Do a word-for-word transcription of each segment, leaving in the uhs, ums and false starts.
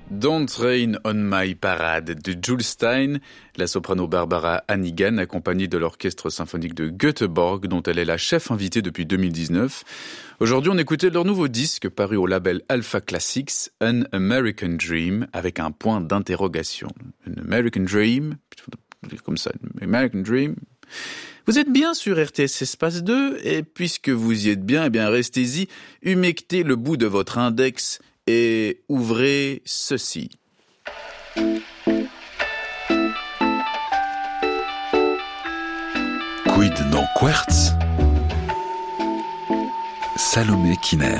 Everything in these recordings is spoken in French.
Don't Rain on My Parade de Jules Stein, la soprano Barbara Hannigan accompagnée de l'orchestre symphonique de Göteborg dont elle est la chef invitée depuis deux mille dix-neuf. Aujourd'hui, on écoutait leur nouveau disque paru au label Alpha Classics, An American Dream, avec un point d'interrogation. An American Dream, comme ça, An American Dream. Vous êtes bien sur R T S Espace deux, et puisque vous y êtes bien, eh bien restez-y, humectez le bout de votre index et ouvrez ceci. Quid non Querz? Salomé Kiner.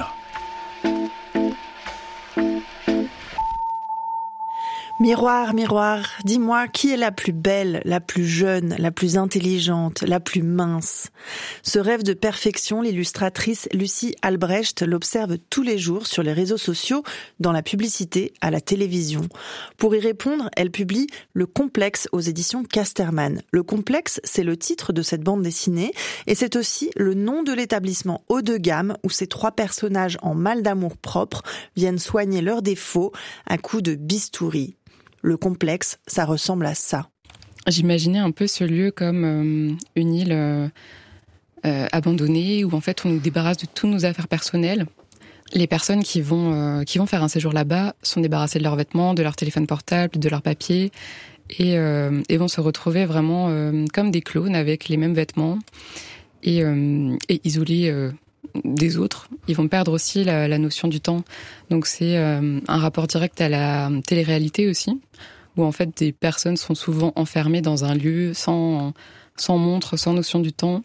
Miroir, miroir, dis-moi qui est la plus belle, la plus jeune, la plus intelligente, la plus mince. Ce rêve de perfection, l'illustratrice Lucie Albrecht l'observe tous les jours sur les réseaux sociaux, dans la publicité, à la télévision. Pour y répondre, elle publie Le Complexe aux éditions Casterman. Le Complexe, c'est le titre de cette bande dessinée et c'est aussi le nom de l'établissement haut de gamme où ces trois personnages en mal d'amour propre viennent soigner leurs défauts à coups de bistouri. Le Complexe, ça ressemble à ça. J'imaginais un peu ce lieu comme euh, une île euh, euh, abandonnée où en fait on nous débarrasse de toutes nos affaires personnelles. Les personnes qui vont, euh, qui vont faire un séjour là-bas sont débarrassées de leurs vêtements, de leur téléphone portable, de leurs papiers et, euh, et vont se retrouver vraiment euh, comme des clones avec les mêmes vêtements et, euh, et isolés euh, des autres. Ils vont perdre aussi la, la notion du temps. Donc c'est euh, un rapport direct à la télé-réalité aussi, où en fait des personnes sont souvent enfermées dans un lieu sans, sans montre, sans notion du temps.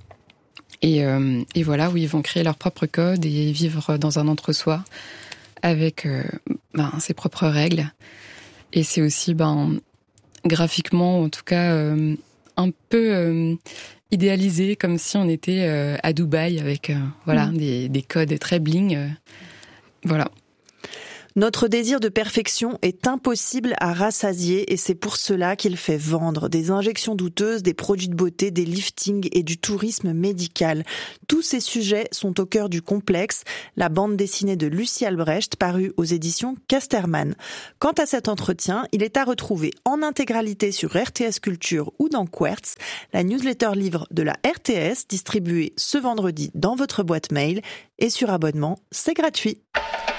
Et, euh, et voilà, où ils vont créer leur propre code et vivre dans un entre-soi avec euh, ben, ses propres règles. Et c'est aussi ben, graphiquement, en tout cas, euh, un peu euh, idéalisé, comme si on était euh, à Dubaï avec euh, voilà, mmh. des, des codes très bling. Euh, voilà. Notre désir de perfection est impossible à rassasier et c'est pour cela qu'il fait vendre des injections douteuses, des produits de beauté, des liftings et du tourisme médical. Tous ces sujets sont au cœur du Complexe, la bande dessinée de Lucie Albrecht parue aux éditions Casterman. Quant à cet entretien, il est à retrouver en intégralité sur R T S Culture ou dans Querz, la newsletter livre de la R T S distribuée ce vendredi dans votre boîte mail et sur abonnement, c'est gratuit.